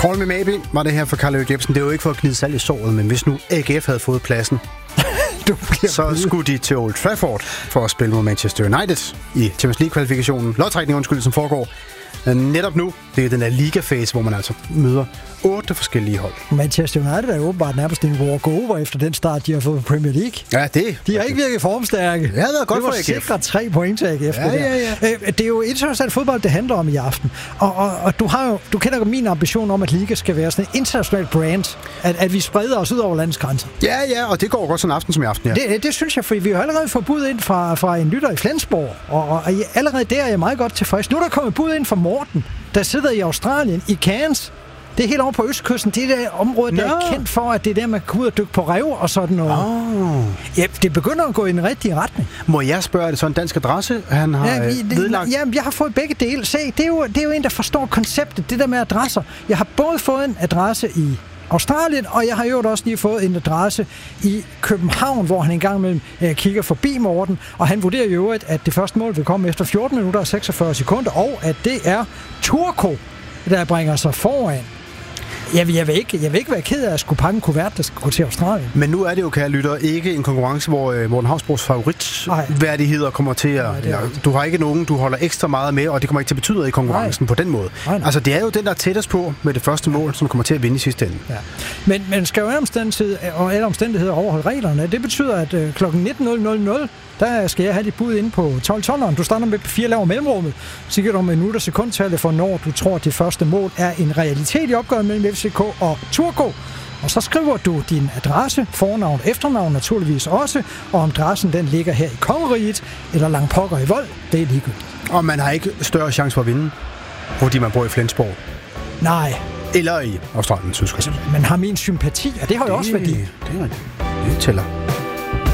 Call Me Maybe var det her for Carl Erik Jebsen. Det er jo ikke for at gnide salg i såret, men hvis nu AGF havde fået pladsen, så skulle de til Old Trafford for at spille mod Manchester United i Champions League-kvalifikationen. Lodtrækning, som foregår netop nu. Det er den der liga-fase, hvor man altså møder 8 forskellige hold. Manchester United er åbenbart nærmest en walk-over efter den start, de har fået på Premier League. Ja, det. De har ikke virket formstærke. Det har været godt for AGF. Det var sikret 3 point til AGF. Ja. Det er jo internationalt fodbold, det handler om i aften. Og du kender jo min ambition om, at liga skal være sådan en international brand. At vi spreder os ud over landets grænser. Ja, og det går godt sådan en aften som i aften, ja. Det synes jeg, fordi vi har allerede fået bud ind fra en lytter i Flensborg. Og allerede der er jeg meget godt tilfreds. Nu er der kommet bud ind fra Morten, der sidder i Australien, i Cairns. Det er helt over på østkysten. Det er det område, der er kendt for, at det er der, man kan komme ud og dykke på rev og sådan noget. Ja, det begynder at gå i den rigtige retning. Må jeg spørge, er det så en dansk adresse, han har vedlagt? Ja, jeg har fået begge dele. Se, det er jo en, der forstår konceptet, det der med adresser. Jeg har både fået en adresse i Australien, og jeg har jo også lige fået en adresse i København, hvor han engang imellem kigger forbi Morten, og han vurderer jo, at det første mål vil komme efter 14 minutter og 46 sekunder, og at det er Turco, der bringer sig foran. Jeg vil ikke være ked af at skulle pakke en kuvert, der skal gå til Australien. Men nu er det jo, kære lytter, ikke en konkurrence, hvor Morten Hausbros favoritværdigheder kommer til at... Du har ikke nogen, du holder ekstra meget med, og det kommer ikke til at betyde noget i konkurrencen på den måde. Nej. Altså, det er jo den, der er tættest på med det første mål, som kommer til at vinde i sidste ende. Ja. Men skal jo alle omstændigheder overholde reglerne. Det betyder, at kl. 19.00, der skal jeg have dit bud inde på 12-12'eren. Du starter med 4 laver mellemrummet. Så giver du minut og sekundtallet for, når du tror, at det første mål er en realitet i opgøret mellem FCK og Turco. Og så skriver du din adresse, fornavn, efternavn naturligvis også, og om adressen den ligger her i Kongeriget, eller Langpokker i Vold, det er ligegyldigt. Og man har ikke større chance for at vinde, fordi man bor i Flensborg. Nej. Eller i Australien, synes jeg. Man har min sympati, og det har jo også værdi. Det tæller.